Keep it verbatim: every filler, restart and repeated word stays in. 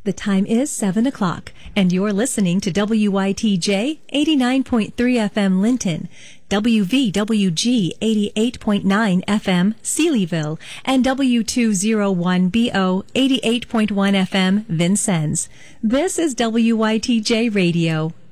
The time is seven o'clock, and you're listening to W Y T J eighty-nine point three F M Linton, W V W G eighty-eight point nine F M Sealyville, and W two oh one B O eighty-eight point one F M Vincennes. This is W Y T J Radio,